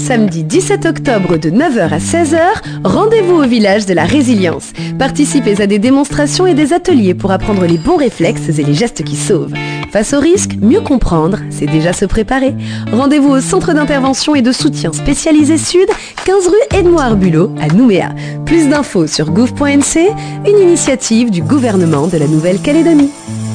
Samedi 17 octobre de 9h à 16h, rendez-vous au village de la Résilience. Participez à des démonstrations et des ateliers pour apprendre les bons réflexes et les gestes qui sauvent. Face au risque, mieux comprendre, c'est déjà se préparer. Rendez-vous au centre d'intervention et de soutien spécialisé Sud, 15 rue Edmond-Arbulot à Nouméa. Plus d'infos sur gouv.nc, une initiative du gouvernement de la Nouvelle-Calédonie.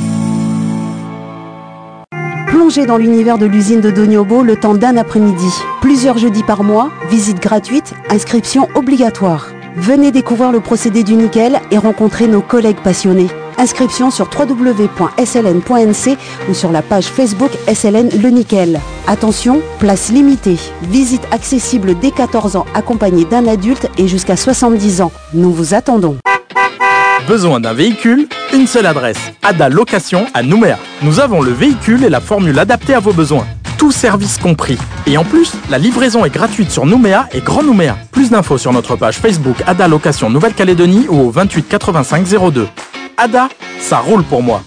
Plongez dans l'univers de l'usine de Dognobo le temps d'un après-midi. Plusieurs jeudis par mois, visite gratuite, inscription obligatoire. Venez découvrir le procédé du nickel et rencontrer nos collègues passionnés. Inscription sur www.sln.nc ou sur la page Facebook SLN Le Nickel. Attention, place limitée. Visite accessible dès 14 ans accompagnée d'un adulte et jusqu'à 70 ans. Nous vous attendons. Besoin d'un véhicule? Une seule adresse, Ada Location à Nouméa. Nous avons le véhicule et la formule adaptée à vos besoins. Tout service compris. Et en plus, la livraison est gratuite sur Nouméa et Grand Nouméa. Plus d'infos sur notre page Facebook Ada Location Nouvelle-Calédonie ou au 28 85 02. Ada, ça roule pour moi.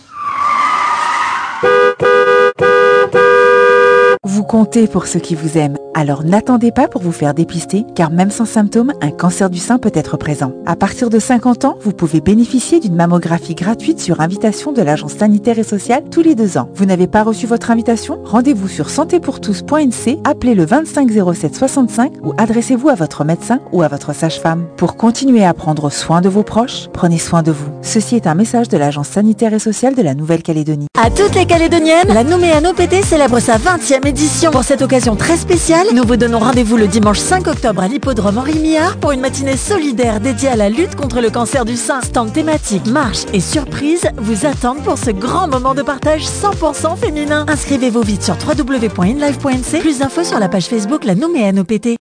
Vous comptez pour ceux qui vous aiment, alors n'attendez pas pour vous faire dépister, car même sans symptômes, un cancer du sein peut être présent. À partir de 50 ans, vous pouvez bénéficier d'une mammographie gratuite sur invitation de l'Agence sanitaire et sociale tous les 2 ans. Vous n'avez pas reçu votre invitation? Rendez-vous sur santépourtous.nc, appelez le 25 07 65 ou adressez-vous à votre médecin ou à votre sage-femme. Pour continuer à prendre soin de vos proches, prenez soin de vous. Ceci est un message de l'Agence sanitaire et sociale de la Nouvelle-Calédonie. À toutes les Calédoniennes, la Nouméa NOPT célèbre sa 20e édition. Pour cette occasion très spéciale, nous vous donnons rendez-vous le dimanche 5 octobre à l'hippodrome Henri Millard pour une matinée solidaire dédiée à la lutte contre le cancer du sein. Stand thématique, marche et surprise vous attendent pour ce grand moment de partage 100% féminin. Inscrivez-vous vite sur www.inlive.nc. Plus d'infos sur la page Facebook La Nouméa NOPT.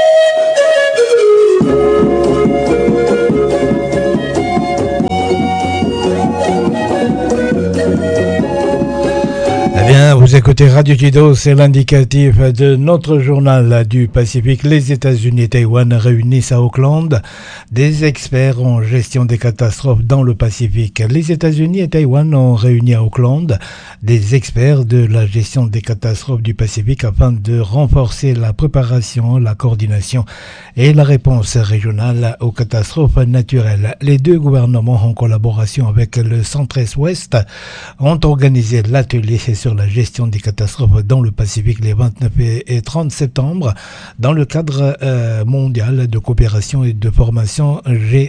Bien, vous écoutez Radio Kido, c'est l'indicatif de notre journal du Pacifique. Les États-Unis et Taïwan réunissent à Auckland des experts en gestion des catastrophes dans le Pacifique. Les États-Unis et Taïwan ont réuni à Auckland des experts de la gestion des catastrophes du Pacifique afin de renforcer la préparation, la coordination et la réponse régionale aux catastrophes naturelles. Les deux gouvernements, en collaboration avec le Centre-Est-Ouest, ont organisé l'atelier sur la gestion des catastrophes dans le Pacifique les 29 et 30 septembre dans le cadre mondial de coopération et de formation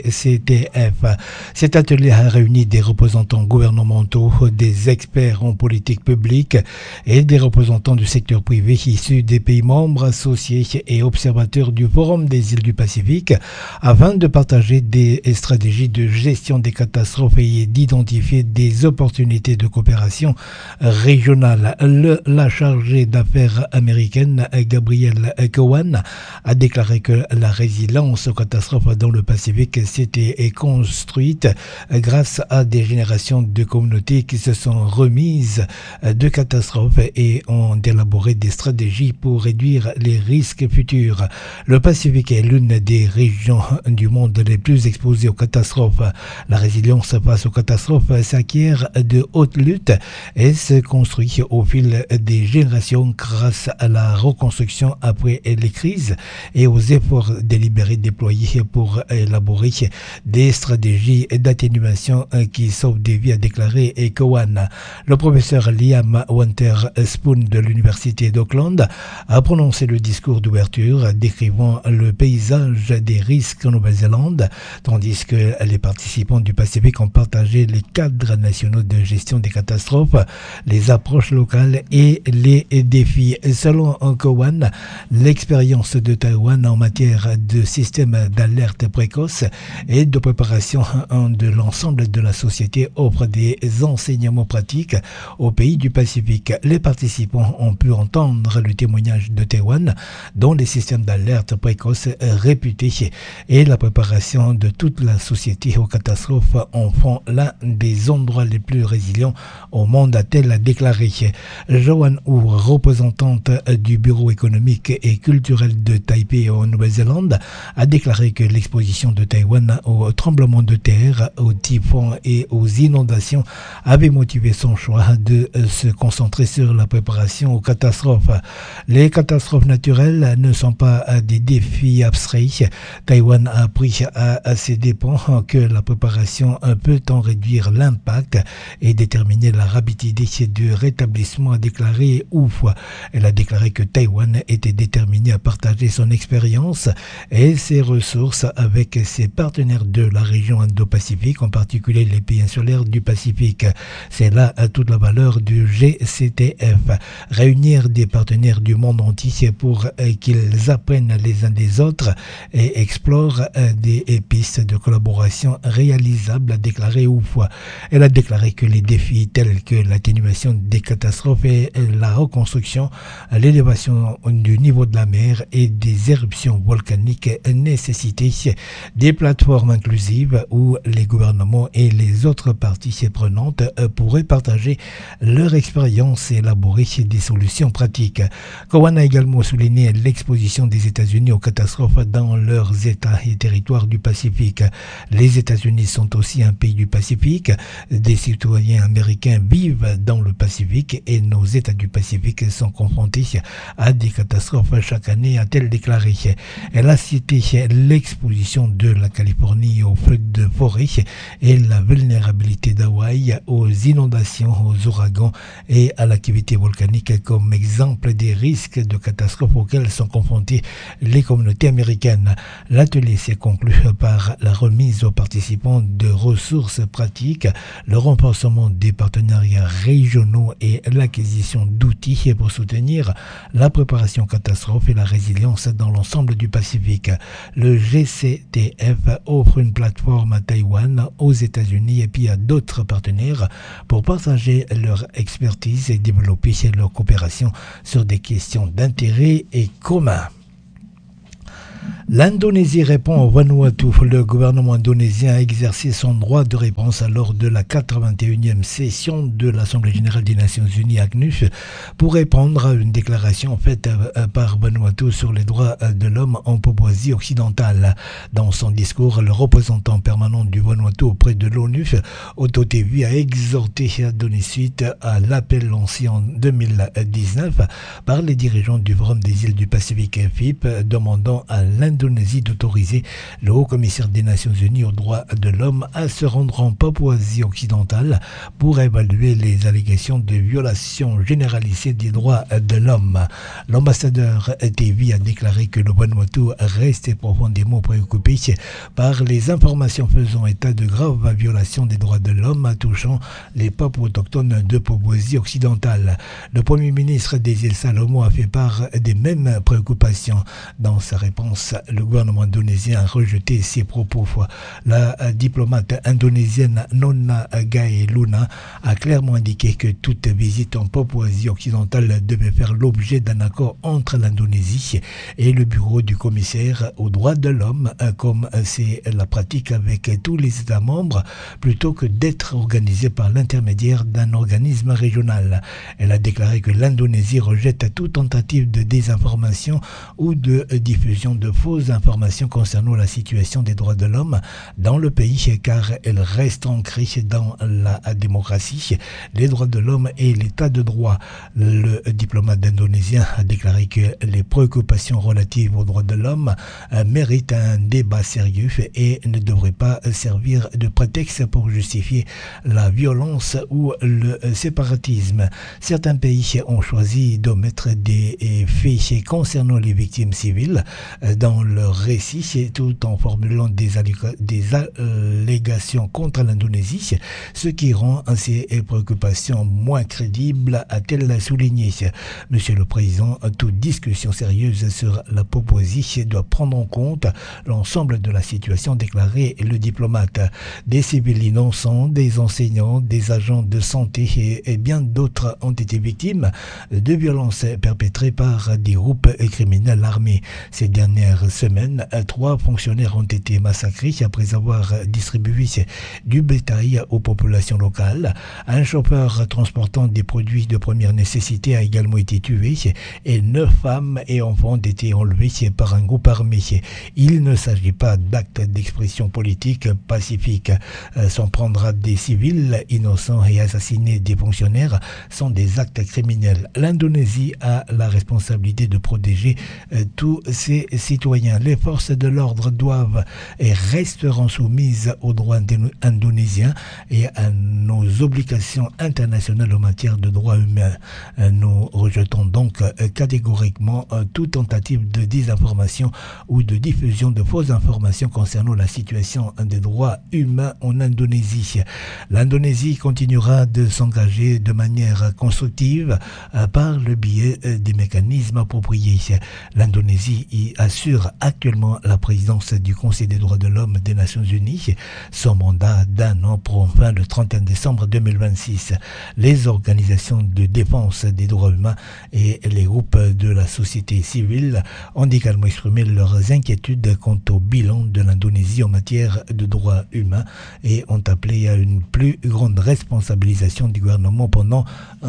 GCTF. Cet atelier a réuni des représentants gouvernementaux, des experts en politique publique et des représentants du secteur privé issus des pays membres associés et observateurs du Forum des îles du Pacifique afin de partager des stratégies de gestion des catastrophes et d'identifier des opportunités de coopération régionale. La chargée d'affaires américaine Gabrielle Cowan a déclaré que la résilience aux catastrophes dans le Pacifique s'était construite grâce à des générations de communautés qui se sont remises de catastrophes et ont élaboré des stratégies pour réduire les risques futurs. Le Pacifique est l'une des régions du monde les plus exposées aux catastrophes. La résilience face aux catastrophes s'acquiert de haute lutte et se construit au fil des générations grâce à la reconstruction après les crises et aux efforts délibérés déployés pour élaborer des stratégies d'atténuation qui sauvent des vies, a déclaré Cowan. Le professeur Liam Winterspoon de l'Université d'Auckland a prononcé le discours d'ouverture décrivant le paysage des risques en Nouvelle-Zélande, tandis que les participants du Pacifique ont partagé les cadres nationaux de gestion des catastrophes, les approches locales et les défis. Selon Cowan, l'expérience de Taïwan en matière de système d'alerte précoce et de préparation de l'ensemble de la société offre des enseignements pratiques aux pays du Pacifique. Les participants ont pu entendre le témoignage de Taïwan, dont les systèmes d'alerte précoce réputés et la préparation de toute la société aux catastrophes en font l'un des endroits les plus résilients au monde, a-t-elle déclaré. Joanne Hu, représentante du Bureau économique et culturel de Taipei en Nouvelle-Zélande, a déclaré que l'exposition de Taïwan aux tremblements de terre, aux typhons et aux inondations avait motivé son choix de se concentrer sur la préparation aux catastrophes. Les catastrophes naturelles ne sont pas des défis abstraits. Taïwan a appris à ses dépens que la préparation peut en réduire l'impact et déterminer la rapidité du rétablissement, a déclaré Hu. Elle a déclaré que Taïwan était déterminée à partager son expérience et ses ressources avec ses partenaires de la région Indo-Pacifique, en particulier les pays insulaires du Pacifique. C'est là toute la valeur du GCTF. Réunir des partenaires du monde entier pour qu'ils apprennent les uns des autres et explorent des pistes de collaboration réalisables, a déclaré Hu. Elle a déclaré que les défis tels que l'atténuation des catastrophes et la reconstruction, l'élévation du niveau de la mer et des éruptions volcaniques nécessitaient des plateformes inclusives où les gouvernements et les autres parties prenantes pourraient partager leur expérience et élaborer des solutions pratiques. Cowan a également souligné l'exposition des États-Unis aux catastrophes dans leurs États et territoires du Pacifique. Les États-Unis sont aussi un pays du Pacifique. Des citoyens américains vivent dans le Pacifique et nos États du Pacifique sont confrontés à des catastrophes chaque année, a-t-elle déclaré. Elle a cité l'exposition de la Californie aux feux de forêt et la vulnérabilité d'Hawaï aux inondations, aux ouragans et à l'activité volcanique comme exemple des risques de catastrophes auxquels sont confrontées les communautés américaines. L'atelier s'est conclu par la remise aux participants de ressources pratiques, le renforcement des partenariats régionaux et l'acquisition d'outils pour soutenir la préparation catastrophe et la résilience dans l'ensemble du Pacifique. Le GCTF offre une plateforme à Taïwan, aux États-Unis et puis à d'autres partenaires pour partager leur expertise et développer leur coopération sur des questions d'intérêt et commun. L'Indonésie répond au Vanuatu. Le gouvernement indonésien a exercé son droit de réponse lors de la 81e session de l'Assemblée générale des Nations unies ACNUS pour répondre à une déclaration faite par Vanuatu sur les droits de l'homme en Papouasie occidentale. Dans son discours, le représentant permanent du Vanuatu auprès de l'ONU, Otto Tevi, a exhorté à donner suite à l'appel lancé en 2019 par les dirigeants du Forum des îles du Pacifique FIP demandant à l'Indonésie d'autoriser le haut-commissaire des Nations Unies aux droits de l'homme à se rendre en Papouasie occidentale pour évaluer les allégations de violation généralisée des droits de l'homme. L'ambassadeur Tevi a déclaré que le Vanuatu restait profondément préoccupé par les informations faisant état de graves violations des droits de l'homme touchant les peuples autochtones de Papouasie occidentale. Le Premier ministre des îles Salomon a fait part des mêmes préoccupations. Dans sa réponse, le gouvernement indonésien a rejeté ces propos. La diplomate indonésienne Nona Gaeluna a clairement indiqué que toute visite en Papouasie occidentale devait faire l'objet d'un accord entre l'Indonésie et le bureau du commissaire aux droits de l'homme, comme c'est la pratique avec tous les États membres, plutôt que d'être organisée par l'intermédiaire d'un organisme régional. Elle a déclaré que l'Indonésie rejette toute tentative de désinformation ou de diffusion de fausses informations concernant la situation des droits de l'homme dans le pays, car elle reste ancrée dans la démocratie, les droits de l'homme et l'état de droit. Le diplomate indonésien a déclaré que les préoccupations relatives aux droits de l'homme méritent un débat sérieux et ne devraient pas servir de prétexte pour justifier la violence ou le séparatisme. Certains pays ont choisi d'omettre des faits concernant les victimes civiles dans leur récit, tout en formulant des allégations contre l'Indonésie, ce qui rend ces préoccupations moins crédibles, a-t-elle souligné. Monsieur le Président, toute discussion sérieuse sur la Papouasie doit prendre en compte l'ensemble de la situation, déclaré le diplomate. Des civils innocents, des enseignants, des agents de santé et bien d'autres ont été victimes de violences perpétrées par des groupes criminels armés. Ces dernières semaine, 3 fonctionnaires ont été massacrés après avoir distribué du bétail aux populations locales. Un chauffeur transportant des produits de première nécessité a également été tué et 9 femmes et enfants ont été enlevés par un groupe armé. Il ne s'agit pas d'actes d'expression politique pacifique. S'en prendre à des civils innocents et assassiner des fonctionnaires sont des actes criminels. L'Indonésie a la responsabilité de protéger tous ses citoyens. Les forces de l'ordre doivent et resteront soumises aux droits indonésiens et à nos obligations internationales en matière de droits humains. Nous rejetons donc catégoriquement toute tentative de désinformation ou de diffusion de fausses informations concernant la situation des droits humains en Indonésie. L'Indonésie continuera de s'engager de manière constructive par le biais des mécanismes appropriés. L'Indonésie y assure actuellement la présidence du Conseil des droits de l'homme des Nations Unies. Son mandat d'1 an prend fin le 31 décembre 2026. Les organisations de défense des droits humains et les groupes de la société civile ont également exprimé leurs inquiétudes quant au bilan de l'Indonésie en matière de droits humains et ont appelé à une plus grande responsabilisation du gouvernement pendant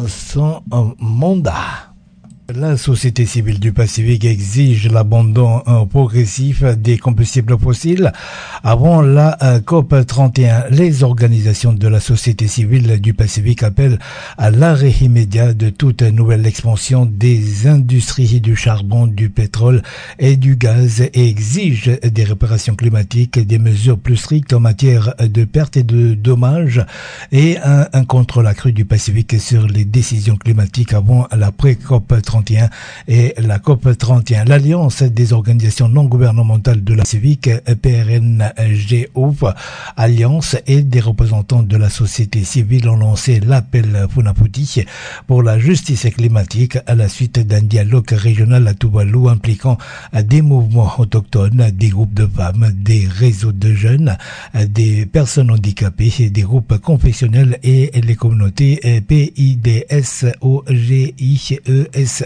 son mandat. La société civile du Pacifique exige l'abandon progressif des combustibles fossiles avant la COP 31. Les organisations de la société civile du Pacifique appellent à l'arrêt immédiat de toute nouvelle expansion des industries du charbon, du pétrole et du gaz et exigent des réparations climatiques, des mesures plus strictes en matière de pertes et de dommages et un contrôle accru du Pacifique sur les décisions climatiques avant la pré-COP 31 et la COP 31. L'Alliance des organisations non gouvernementales de la Pacifique, PRNGO, Alliance et des représentants de la société civile ont lancé l'appel Funafuti pour la justice climatique à la suite d'un dialogue régional à Tuvalu impliquant des mouvements autochtones, des groupes de femmes, des réseaux de jeunes, des personnes handicapées, des groupes confessionnels et les communautés PIDSOGIES.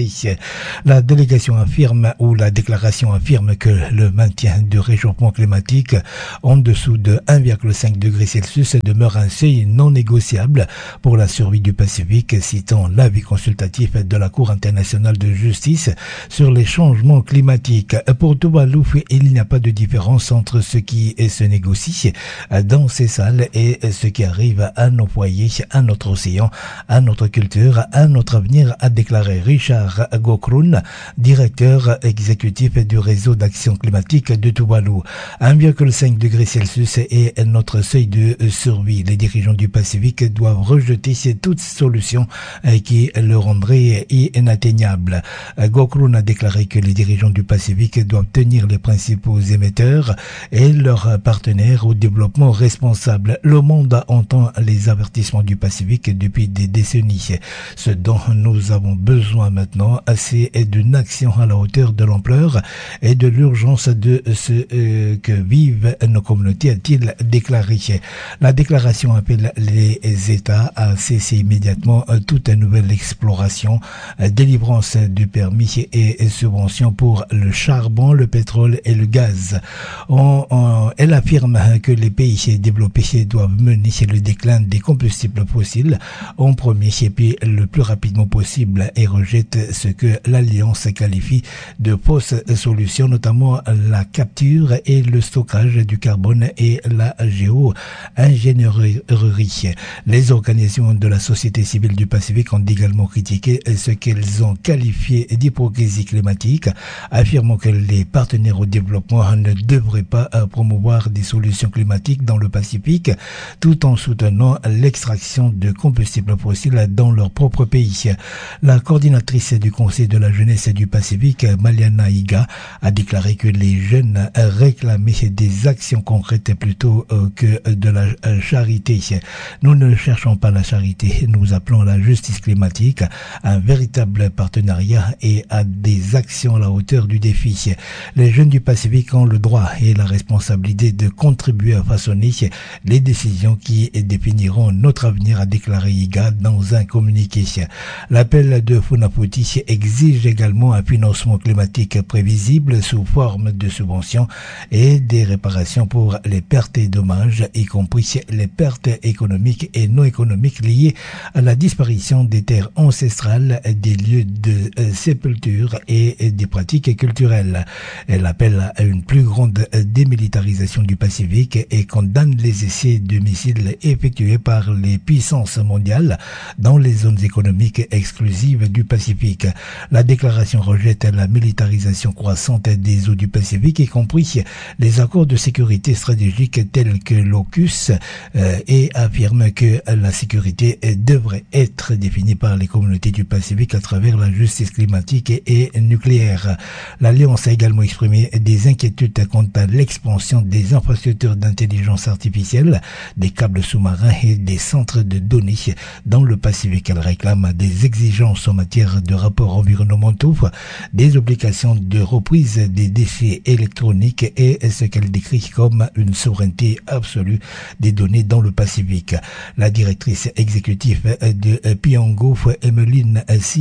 La délégation affirme ou la déclaration affirme que le maintien du réchauffement climatique en dessous de 1,5 degré Celsius demeure un seuil non négociable pour la survie du Pacifique, citant l'avis consultatif de la Cour internationale de justice sur les changements climatiques. Pour Tuvalu, il n'y a pas de différence entre ce qui se négocie dans ces salles et ce qui arrive à nos foyers, à notre océan, à notre culture, à notre avenir, a déclaré Richard Gokrun, directeur exécutif du réseau d'action climatique de Tuvalu. 1,5 degré Celsius est notre seuil de survie. Les dirigeants du Pacifique doivent rejeter toute solution qui le rendrait inatteignable. Gokrun a déclaré que les dirigeants du Pacifique doivent tenir les principaux émetteurs et leurs partenaires au développement responsable. Le monde entend les avertissements du Pacifique depuis des décennies. Ce dont nous avons besoin maintenant, c'est d'une action à la hauteur de l'ampleur et de l'urgence de ce que vivent nos communautés, a-t-il déclaré. La déclaration appelle les États à cesser immédiatement toute nouvelle exploration, délivrance du permis et subventions pour le charbon, le pétrole et le gaz. Elle affirme que les pays développés doivent mener le déclin des combustibles fossiles en premier et puis le plus rapidement possible et rejette ce que l'Alliance qualifie de fausses solutions, notamment la capture et le stockage du carbone et la géo-ingénierie. Les organisations de la société civile du Pacifique ont également critiqué ce qu'elles ont qualifié d'hypocrisie climatique, affirmant que les partenaires au développement ne devraient pas promouvoir des solutions climatiques dans le Pacifique, tout en soutenant l'extraction de combustibles fossiles dans leur propre pays. La coordinatrice du Conseil de la jeunesse du Pacifique, Maliana Iga, a déclaré que les jeunes réclamaient des actions concrètes plutôt que de la charité. Nous ne cherchons pas la charité, nous appelons la justice climatique, un véritable partenariat et à des actions à la hauteur du défi. Les jeunes du Pacifique ont le droit et la responsabilité de contribuer à façonner les décisions qui définiront notre avenir, a déclaré Iga dans un communiqué. L'appel de Funa Funafuti exige également un financement climatique prévisible sous forme de subventions et des réparations pour les pertes et dommages, y compris les pertes économiques et non économiques liées à la disparition des terres ancestrales, des lieux de sépulture et des pratiques culturelles. Elle appelle à une plus grande démilitarisation du Pacifique et condamne les essais de missiles effectués par les puissances mondiales dans les zones économiques exclusives du Pacifique. La déclaration rejette la militarisation croissante des eaux du Pacifique, y compris les accords de sécurité stratégique tels que l'AUKUS, et affirme que la sécurité devrait être définie par les communautés du Pacifique à travers la justice climatique et nucléaire. L'Alliance a également exprimé des inquiétudes quant à l'expansion des infrastructures d'intelligence artificielle, des câbles sous-marins et des centres de données dans le Pacifique. Elle réclame des exigences en matière de rapports environnementaux, des obligations de reprise des déchets électroniques et ce qu'elle décrit comme une souveraineté absolue des données dans le Pacifique. La directrice exécutive de Pyongo, Emeline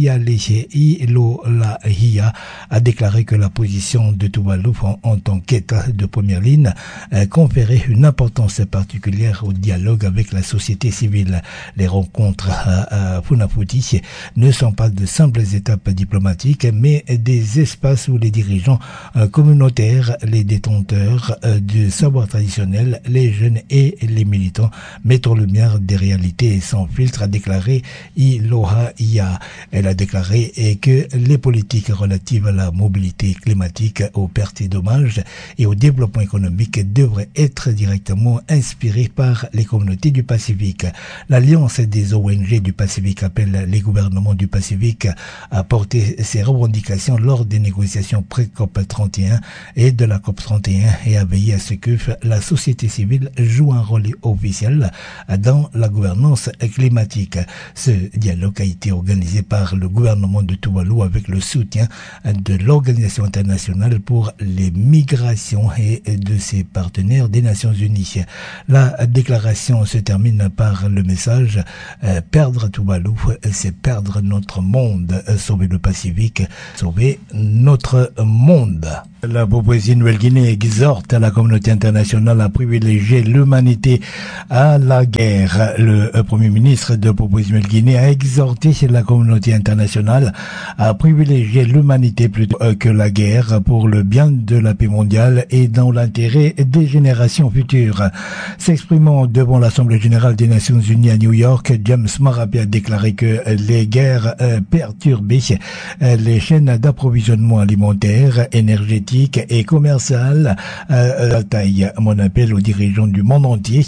Sialehilolahia, a déclaré que la position de Tuvalu en tant qu'État de première ligne conférait une importance particulière au dialogue avec la société civile. Les rencontres à Funafuti ne sont pas de simples étapes diplomatiques, mais des espaces où les dirigeants communautaires, les détenteurs du savoir traditionnel, les jeunes et les militants mettent en lumière des réalités sans filtre, a déclaré Ilohahia. Elle a déclaré que les politiques relatives à la mobilité climatique, aux pertes et dommages et au développement économique devraient être directement inspirées par les communautés du Pacifique. L'Alliance des ONG du Pacifique appelle les gouvernements du Pacifique à porter ces revendications lors des négociations pré-COP 31 et de la COP 31 et à veiller à ce que la société civile joue un rôle officiel dans la gouvernance climatique. Ce dialogue a été organisé par le gouvernement de Tuvalu avec le soutien de l'Organisation internationale pour les migrations et de ses partenaires des Nations Unies. La déclaration se termine par le message perdre Tuvalu, c'est perdre notre monde. Sauver le Pacifique, sauver notre monde. La Papouasie-Nouvelle-Guinée exhorte la communauté internationale à privilégier l'humanité à la guerre. Le Premier ministre de Papouasie-Nouvelle-Guinée a exhorté la communauté internationale à privilégier l'humanité plutôt que la guerre pour le bien de la paix mondiale et dans l'intérêt des générations futures. S'exprimant devant l'Assemblée générale des Nations Unies à New York, James Marape a déclaré que les guerres perturbaient les chaînes d'approvisionnement alimentaire, énergétique et commercial à taille. Mon appel aux dirigeants du monde entier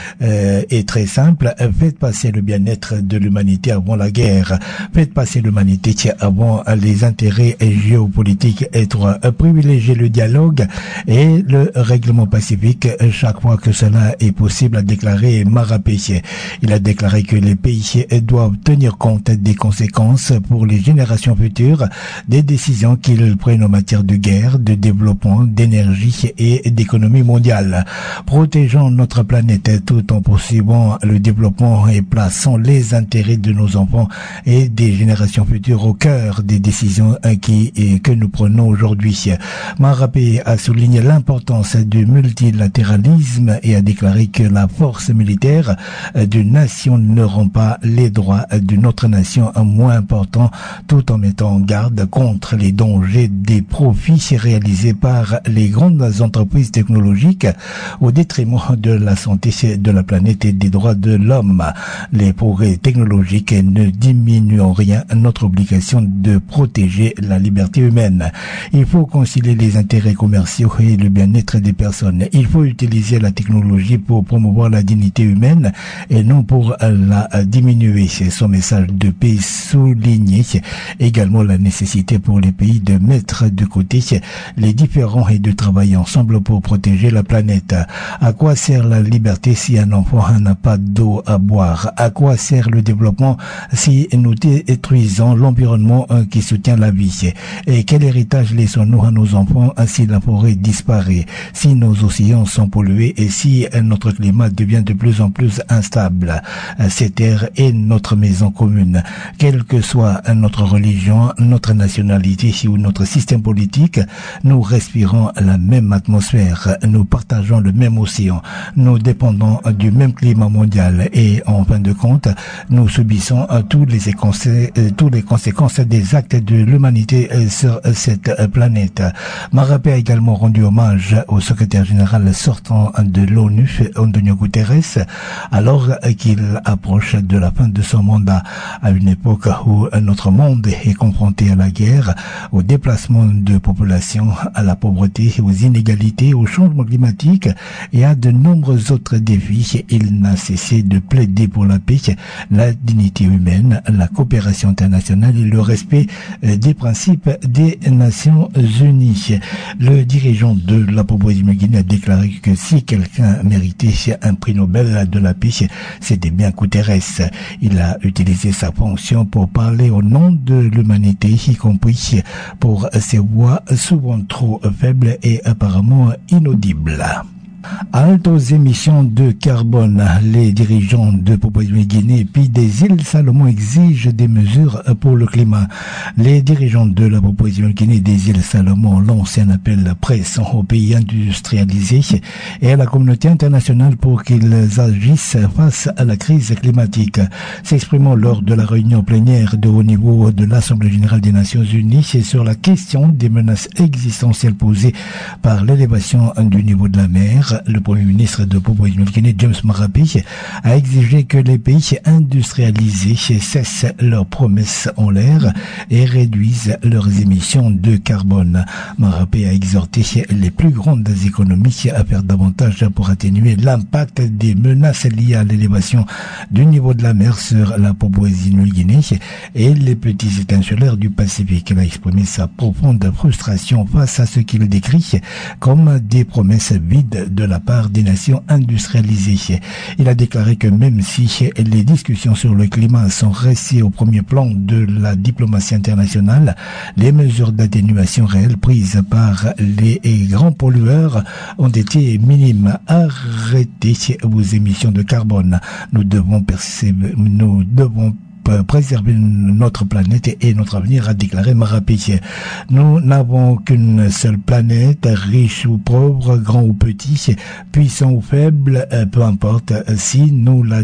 est très simple. Faites passer le bien-être de l'humanité avant la guerre. Faites passer l'humanité avant les intérêts géopolitiques étroits. Privilégiez le dialogue et le règlement pacifique chaque fois que cela est possible, a déclaré Marape. Il a déclaré que les pays doivent tenir compte des conséquences pour les générations futures des décisions qu'ils prennent en matière de guerre, de développement, d'énergie et d'économie mondiale. Protégeons notre planète tout en poursuivant le développement et plaçant les intérêts de nos enfants et des générations futures au cœur des décisions que nous prenons aujourd'hui. Marape a souligné l'importance du multilatéralisme et a déclaré que la force militaire d'une nation ne rend pas les droits d'une autre nation moins importants, tout en mettant en garde contre les dangers des profits réalisés par les grandes entreprises technologiques au détriment de la santé de la planète et des droits de l'homme. Les progrès technologiques ne diminuent en rien notre obligation de protéger la liberté humaine. Il faut concilier les intérêts commerciaux et le bien-être des personnes. Il faut utiliser la technologie pour promouvoir la dignité humaine et non pour la diminuer. Son message de paix soulignait également la nécessité pour les pays de mettre de côté les différents et de travailler ensemble pour protéger la planète. À quoi sert la liberté si un enfant n'a pas d'eau à boire? À quoi sert le développement si nous détruisons l'environnement qui soutient la vie? Et quel héritage laissons-nous à nos enfants si la forêt disparaît, si nos océans sont pollués et si notre climat devient de plus en plus instable? Cette terre est notre maison commune. Quelle que soit notre religion, notre nationalité ou notre système politique, nous respirons la même atmosphère, nous partageons le même océan, nous dépendons du même climat mondial et en fin de compte, nous subissons toutes les conséquences des actes de l'humanité sur cette planète. Marapé a également rendu hommage au secrétaire général sortant de l'ONU, Antonio Guterres, alors qu'il approche de la fin de son mandat, à une époque où notre monde est confronté à la guerre, au déplacement de population, à la pauvreté, aux inégalités, au changement climatique et à de nombreux autres défis. Il n'a cessé de plaider pour la paix, la dignité humaine, la coopération internationale et le respect des principes des Nations Unies. Le dirigeant de la Papouasie-Nouvelle-Guinée a déclaré que si quelqu'un méritait un prix Nobel de la paix, c'était bien Guterres. Il a utilisé sa fonction pour parler au nom de l'humanité, y compris pour ses voix souvent trop faibles et apparemment inaudibles. Halte aux émissions de carbone. Les dirigeants de Papouasie-Nouvelle-Guinée puis des îles Salomon exigent des mesures pour le climat. Les dirigeants de la Papouasie-Nouvelle-Guinée et des îles Salomon lancent un appel pressant aux pays industrialisés et à la communauté internationale pour qu'ils agissent face à la crise climatique. S'exprimant lors de la réunion plénière de haut niveau de l'Assemblée générale des Nations Unies sur la question des menaces existentielles posées par l'élévation du niveau de la mer, le Premier ministre de Papouasie-Nouvelle-Guinée, James Marape, a exigé que les pays industrialisés cessent leurs promesses en l'air et réduisent leurs émissions de carbone. Marape a exhorté les plus grandes économies à faire davantage pour atténuer l'impact des menaces liées à l'élévation du niveau de la mer sur la Papouasie-Nouvelle-Guinée et les petits États insulaires du Pacifique. Il a exprimé sa profonde frustration face à ce qu'il décrit comme des promesses vides de la part des nations industrialisées. Il a déclaré que même si les discussions sur le climat sont restées au premier plan de la diplomatie internationale, les mesures d'atténuation réelles prises par les grands pollueurs ont été minimes. Arrêtez vos émissions de carbone. Nous devons préserver notre planète et notre avenir, a déclaré Marape. Nous n'avons qu'une seule planète, riche ou pauvre, grand ou petit, puissant ou faible, peu importe. Si nous la